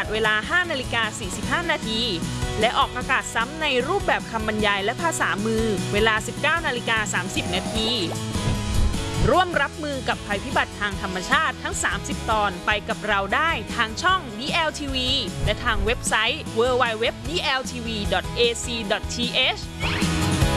ดเวลา 5:45 น.และออกอากาศซ้ำในรูปแบบคำบรรยายและภาษามือเวลา 19:30 น.ร่วมรับมือกับภัยพิบัติทางธรรมชาติทั้ง 30 ตอนไปกับเราได้ทางช่อง DLTV และทางเว็บไซต์ www.dltv.ac.th